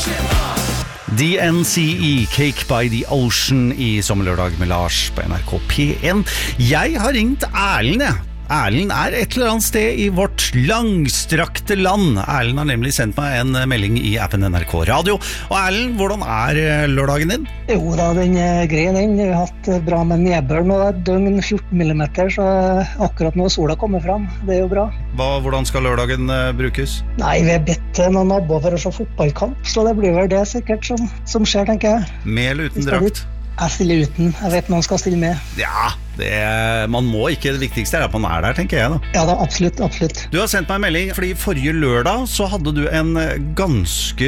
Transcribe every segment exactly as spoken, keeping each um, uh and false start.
D N C E, Cake by the Ocean I Sommerlørdag med Lars på N R K P en. Jeg har ringt Erlend, jeg. Erlend er et eller annet sted I vårt langstrakte land. Erlend har nemlig sendt meg en melding I appen N R K Radio. Og Erlend, hvordan er lørdagen din? Jo da, den er grei den. Vi har hatt bra med nedbør nå, døgn fjorten millimeter, så akkurat nå sola kommer fram. Det er jo bra. Hva, hvordan skal lørdagen uh, brukes? Nei, vi har bedt noen naboer for å se fotballkamp, så det blir vel det sikkert som, som skjer, tenker jeg. Med eller uten drakt? Jeg stiller uten. Jeg vet noen skal stille med. Ja, det, man må ikke. Det viktigste er at man er der, tenker jeg da. Ja da, absolutt, absolutt. Du har sendt meg en melding, fordi forrige lørdag så hadde du en ganske,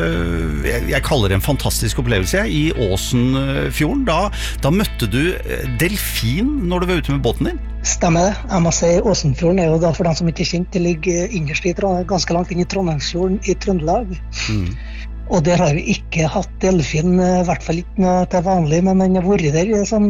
jeg, jeg kaller det en fantastisk opplevelse I Åsenfjorden. Da, da møtte du delfin når du var ute med båten din. Stemmer det. Jeg må si Åsenfjorden er jo da, for dem som ikke er kjent, det ligger innerst I Trondheim, ganske langt inn I Trondheimsfjorden I Trøndelag. Mm. Og der har vi ikke hatt delfin, I hvert fall ikke noe til vanlig, men den har vært der. Sånn,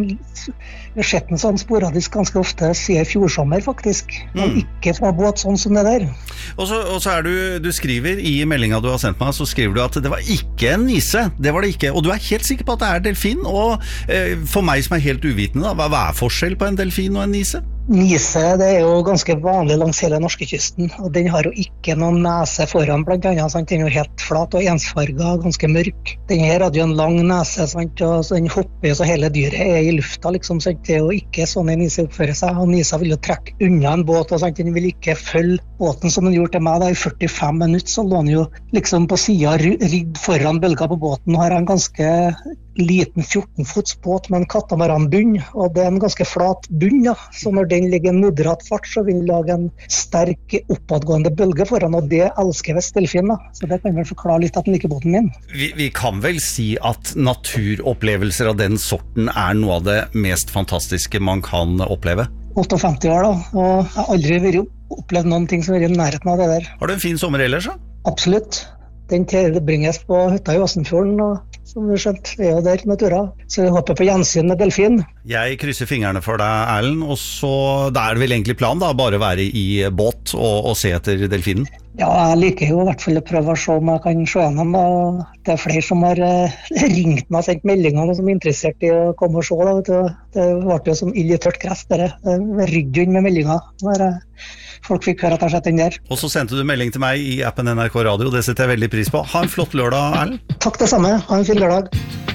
vi har sett den sånn sporadisk ganske ofte, siden fjordsommer faktisk, men mm. ikke fra båt sånn som det der. Og så, og så er du, du skriver I meldingen du har sendt meg, så skriver du at det var ikke en nise, det var det ikke, og du er helt sikker på at det er delfin, og eh, for meg som er helt uvitende, da, hva, hva er forskjell på en delfin og en nise? Nise, det er jo ganske vanlig langs hele norskekysten, og den har jo ikke noen nese foran blant annet, sant? Den er jo helt flat og ensfarget, ganske mørk. Den her hadde jo en lang nese, sant? Og så den hopper jo så hele dyret er I lufta, liksom, sant? Det er jo ikke sånn en nise oppfører seg, og nisa vil jo trekke unna en båt, og sant? Den vil ikke følge båten som den gjorde til meg, da I førtifem minutter, så lå den jo liksom på siden, ridd foran bølger på båten, og har en ganske liten fjorten fots båt med en katamaranbunn, og det er en ganske flat bunn, ja. Så når den ligger en moderat fart, så vil den lage en sterk oppadgående bølge foran, og det elsker vest delfin, da. Så det kan vel forklare litt at den liker båten min. Vi, vi kan vel si at naturopplevelser av den sorten er noe av det mest fantastiske man kan oppleve? femtiåtte år da, og jeg har aldri vært opplevd noen ting som er I nærheten av det der. Har du en fin sommer ellers, da? Absolutt. Den tilbringes på hytta I Åsenfjorden, og som vi skjønt, vi er jo der med turer. Så jeg håper på gjensyn med delfin. Jeg krysser fingrene for deg, Erlend, og så da er det vel egentlig plan da, bare være I båt og, og se etter delfinen? Ja, jeg liker jo I hvert fall å prøve å se om jeg kan se gjennom da. Det er flere som har uh, ringt meg og sendt meldinger og som er interessert I å komme og se da, vet du. Det ble jo som ild I tørt gress, det er rydden med meldinger. Når uh, folk fikk høre at jeg har sett den der. Og så sendte du melding til meg I appen N R K Radio, det setter jeg veldig pris på. Ha en flott lørdag, Erlend. Takk det samme, ha en fin lørdag.